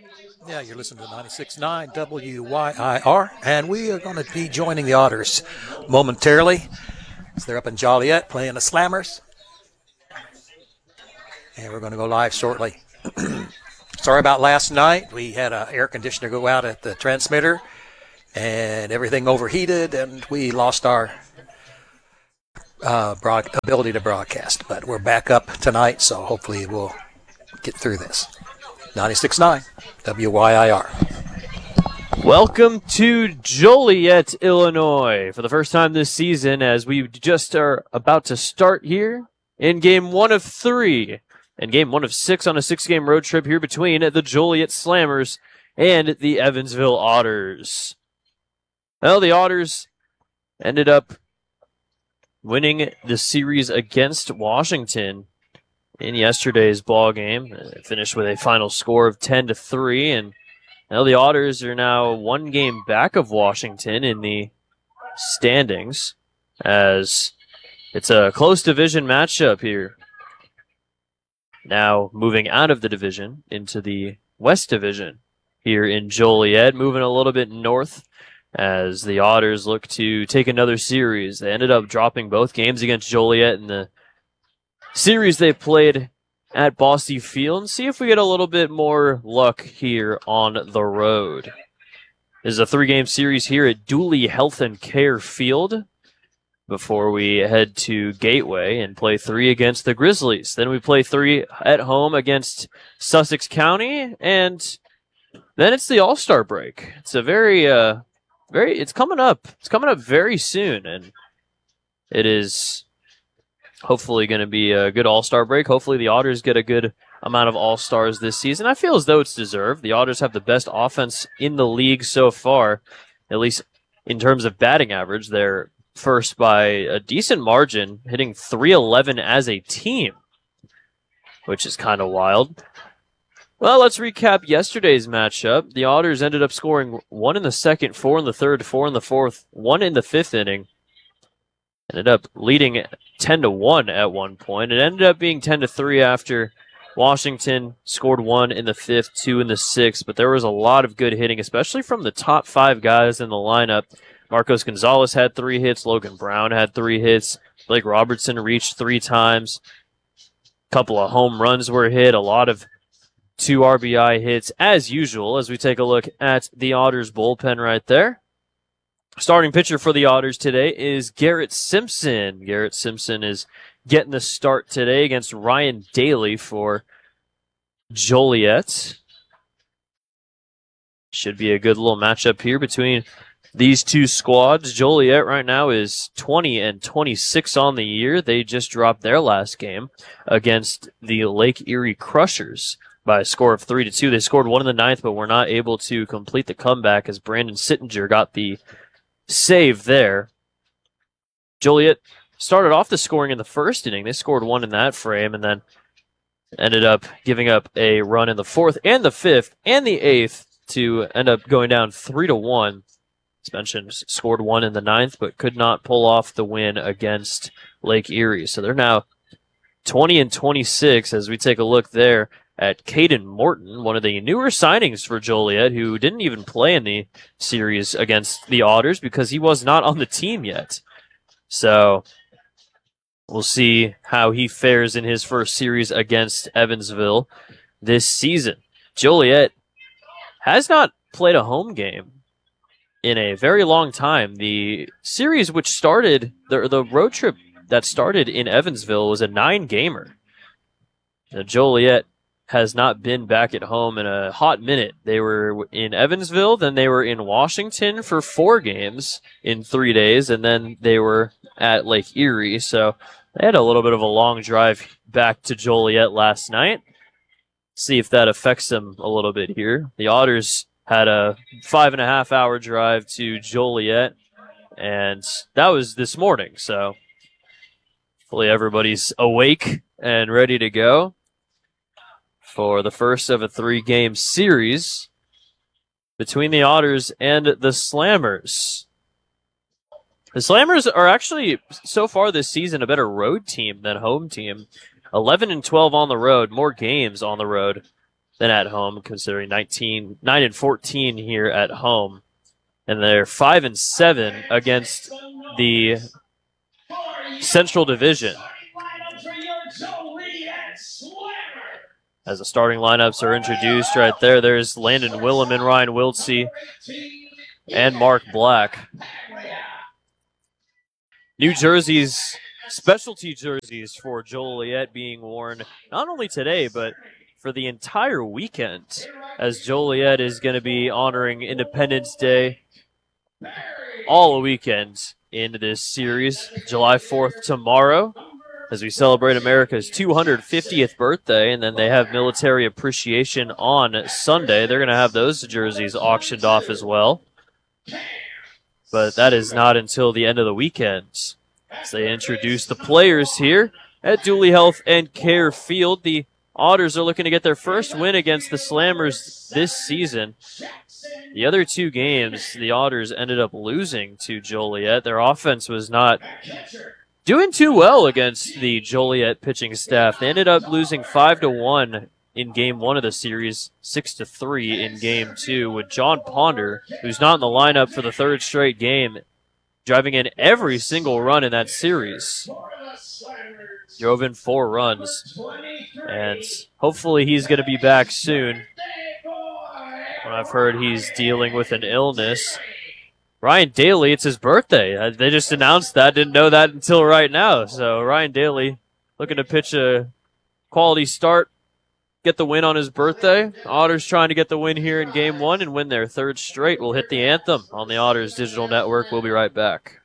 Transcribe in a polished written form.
Yeah, you're listening to 96.9 WYIR, and we are going to be joining the Otters momentarily. So they're up in Joliet playing the Slammers, and we're going to go live shortly. Sorry about last night. We had an air conditioner go out at the transmitter, and everything overheated, and we lost our ability to broadcast. But we're back up tonight, so hopefully we'll get through this. 96.9 WYIR. Welcome to Joliet, Illinois, for the first time this season, as we just are about to start here in game 1 of 3 and game 1 of 6 on a 6-game road trip here between the Joliet Slammers and the Evansville Otters. Well, the Otters ended up winning the series against Washington in yesterday's ball game. It finished with a final score of 10-3, and now the Otters are now 1 game back of Washington in the standings, as it's a close division matchup here. Now moving out of the division into the West Division here in Joliet, moving a little bit north as the Otters look to take another series. They ended up dropping both games against Joliet in the series they played at Bosse Field, and see if we get a little bit more luck here on the road. This is a 3-game series here at Dooley Health and Care Field before we head to Gateway and play 3 against the Grizzlies. Then we play 3 at home against Sussex County, and then it's the All-Star break. It's a it's coming up. It's coming up very soon, and it is hopefully going to be a good All-Star break. Hopefully the Otters get a good amount of All-Stars this season. I feel as though it's deserved. The Otters have the best offense in the league so far, at least in terms of batting average. They're first by a decent margin, hitting .311 as a team, which is kind of wild. Well, let's recap yesterday's matchup. The Otters ended up scoring 1 in the second, 4 in the third, 4 in the fourth, 1 in the 5th inning. Ended up leading 10-1 at one point. It ended up being 10-3 after Washington scored 1 in the 5th, 2 in the 6th, but there was a lot of good hitting, especially from the top 5 guys in the lineup. Marcos Gonzalez had 3 hits. Logan Brown had 3 hits. Blake Robertson reached 3 times. A couple of home runs were hit. A lot of 2 RBI hits, as usual, as we take a look at the Otters bullpen right there. Starting pitcher for the Otters today is Garrett Simpson. Garrett Simpson is getting the start today against Ryan Daly for Joliet. Should be a good little matchup here between these two squads. Joliet right now is 20-26 on the year. They just dropped their last game against the Lake Erie Crushers by a score of 3-2. They scored 1 in the 9th, but were not able to complete the comeback as Brandon Sittinger got the save there. Joliet started off the scoring in the first inning. They scored 1 in that frame and then ended up giving up a run in the 4th and the 5th and the 8th to end up going down 3-1. As mentioned, scored 1 in the 9th, but could not pull off the win against Lake Erie. So they're now 20-26 as we take a look there at Caden Morton, one of the newer signings for Joliet, who didn't even play in the series against the Otters because he was not on the team yet. So we'll see how he fares in his first series against Evansville this season. Joliet has not played a home game in a very long time. The series which started, the road trip that started in Evansville was a 9-gamer. Joliet has not been back at home in a hot minute. They were in Evansville, then they were in Washington for 4 games in 3 days, and then they were at Lake Erie. So they had a little bit of a long drive back to Joliet last night. See if that affects them a little bit here. The Otters had a 5.5-hour drive to Joliet, and that was this morning. So hopefully everybody's awake and ready to go for the first of a 3-game series between the Otters and the Slammers. The Slammers are actually, so far this season, a better road team than home team. 11-12 on the road, more games on the road than at home, considering 9-14 here at home. And they're 5-7 against the Central Division. As the starting lineups are introduced right there, there's Landon Williman, Ryan Wiltsey, and Mark Black. New jerseys, specialty jerseys for Joliet being worn not only today, but for the entire weekend, as Joliet is going to be honoring Independence Day all weekend in this series. July 4th tomorrow, as we celebrate America's 250th birthday, and then they have military appreciation on Sunday. They're going to have those jerseys auctioned off as well. But that is not until the end of the weekend. As they introduce the players here at Dooley Health and Care Field, the Otters are looking to get their first win against the Slammers this season. The other two games, the Otters ended up losing to Joliet. Their offense was not doing too well against the Joliet pitching staff. They ended up losing 5-1 in game one of the series, 6-3 in game two, with John Ponder, who's not in the lineup for the third straight game, driving in every single run in that series. Drove in 4 runs, and hopefully he's going to be back soon. When I've heard he's dealing with an illness. Ryan Daly, it's his birthday. They just announced that. Didn't know that until right now. So Ryan Daly looking to pitch a quality start, get the win on his birthday. Otters trying to get the win here in game one and win their third straight. We'll hit the anthem on the Otters Digital Network. We'll be right back.